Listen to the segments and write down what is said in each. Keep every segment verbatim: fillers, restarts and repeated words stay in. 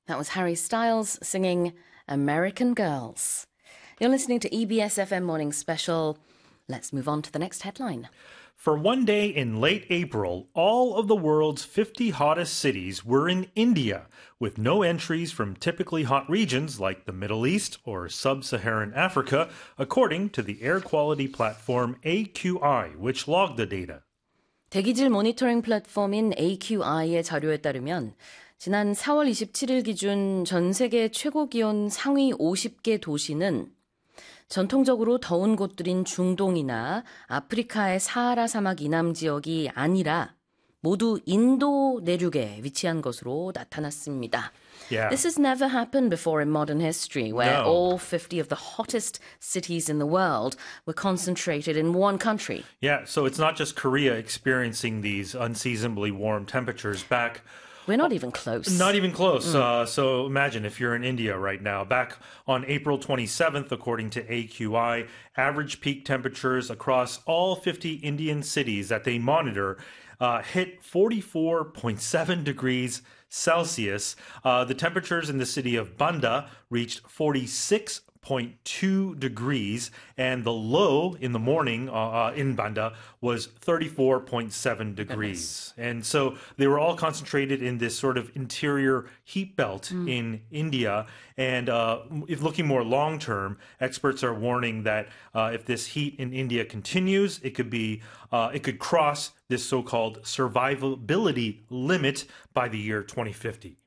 That was Harry Styles singing American Girls. You're listening to E B S F M Morning Special. Let's move on to the next headline. For one day in late April, all of the world's fifty hottest cities were in India, with no entries from typically hot regions like the Middle East or sub-Saharan Africa, according to the air quality platform A Q I, which logged the data. 대기질 모니터링 플랫폼인 A Q I의 자료에 따르면 지난 사월 이십칠일 기준 전 세계 최고 기온 상위 오십 개 도시는 전통적으로 더운 곳들인 중동이나 아프리카의 사하라 사막 이남 지역이 아니라 모두 인도 내륙에 위치한 것으로 나타났습니다. Yeah. This has never happened before in modern history, where No. all fifty of the hottest cities in the world were concentrated in one country. Yeah, so it's not just Korea experiencing these unseasonably warm temperatures back. We're not even close. Not even close. Mm. Uh, so imagine if you're in India right now. Back on April twenty-seventh, according to A Q I, average peak temperatures across all fifty Indian cities that they monitor uh, hit forty-four point seven degrees Celsius. Uh, the temperatures in the city of Banda reached forty-six point two degrees, and the low in the morning uh, uh, in Banda was thirty-four point seven degrees. Goodness. And so they were all concentrated in this sort of interior heat belt mm. in India. And uh, if looking more long term, experts are warning that uh, if this heat in India continues, it could be uh, it could cross this so-called survivability limit by the year twenty fifty.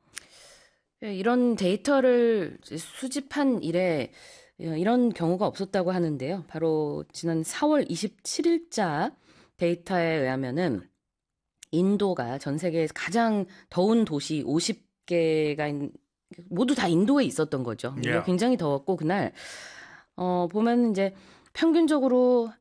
이런 데이터를 수집한 이래 이런 경우가 없었다고 하는데요. 바로 지난 사월 이십칠일자 데이터에 의하면은 인도가 전 세계에서 가장 더운 도시 오십 개가 모두 다 인도에 있었던 거죠. Yeah. 굉장히 더웠고 그날 어, 보면 이제 평균적으로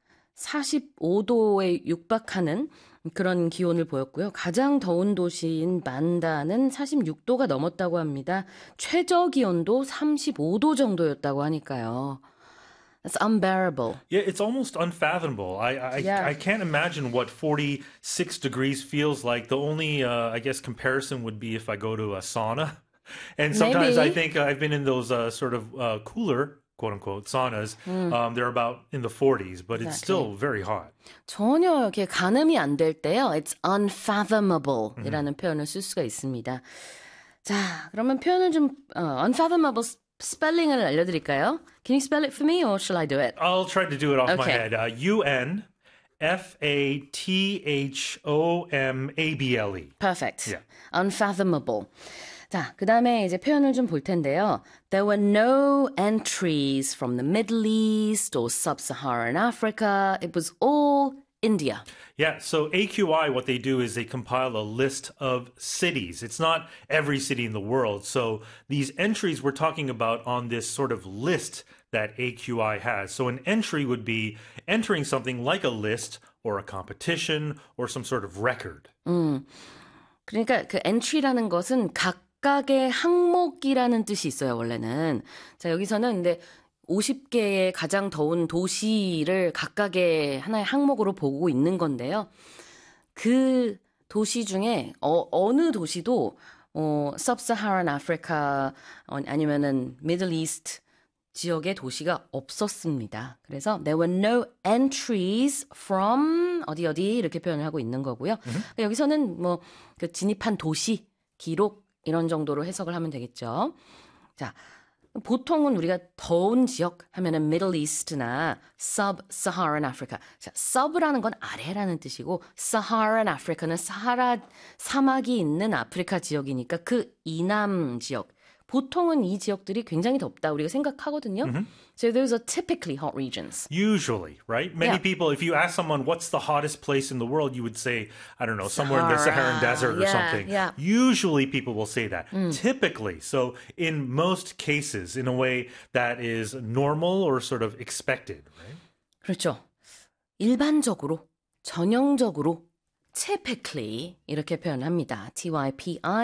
사십오도에 육박하는 그런 기온을 보였고요. 가장 더운 도시인 만다는 사십육도가 넘었다고 합니다. 최저 기온도 삼십오도 정도였다고 하니까요. That's unbearable. Yeah, it's almost unfathomable. I I, yeah. I can't imagine what forty-six degrees feels like. The only, uh, I guess, comparison would be if I go to a sauna. And sometimes Maybe. I think I've been in those uh, sort of uh, cooler quote-unquote saunas. Mm. Um, they're about in the forties, but it's exactly. still very hot. 전혀 이렇게 가늠이 안 될 때요. It's unfathomable 이라는 mm. 표현을 쓸 수가 있습니다. 자, 그러면 표현을 좀 uh, unfathomable 스펠링을 알려드릴까요? Can you spell it for me or shall I do it? I'll try to do it off okay. my head. Uh, U N F A T H O M A B L E. Perfect. Yeah. Unfathomable. 자, 그 다음에 이제 표현을 좀 볼 텐데요. There were no entries from the Middle East or Sub-Saharan Africa. It was all India. Yeah, so A Q I, what they do is they compile a list of cities. It's not every city in the world. So these entries we're talking about on this sort of list that A Q I has. So an entry would be entering something like a list or a competition or some sort of record. 음, 그러니까 그 entry라는 것은 각 각각의 항목이라는 뜻이 있어요, 원래는. 자, 여기서는 근데 오십 개의 가장 더운 도시를 각각의 하나의 항목으로 보고 있는 건데요. 그 도시 중에 어, 어느 도시도 어, Sub-Saharan Africa 아니면은 Middle East 지역의 도시가 없었습니다. 그래서 there were no entries from 어디 어디 이렇게 표현을 하고 있는 거고요. Mm-hmm. 여기서는 뭐 그 진입한 도시, 기록 이런 정도로 해석을 하면 되겠죠. 자, 보통은 우리가 더운 지역 하면은 Middle East나 Sub-Saharan Africa. 자, Sub라는 건 아래라는 뜻이고 Saharan Africa는 사하라 사막이 있는 아프리카 지역이니까 그 이남 지역. 보통은 이 지역들이 굉장히 덥다 우리가 생각하거든요. Mm-hmm. So those are typically hot regions. Usually, right? Many yeah. people, if you ask someone what's the hottest place in the world, you would say, I don't know, somewhere Sahara. in the Saharan desert or yeah, something. Yeah. Usually people will say that. Mm. Typically. So in most cases, in a way that is normal or sort of expected, right? 그렇죠. 일반적으로, 전형적으로, typically 이렇게 표현합니다. T Y P I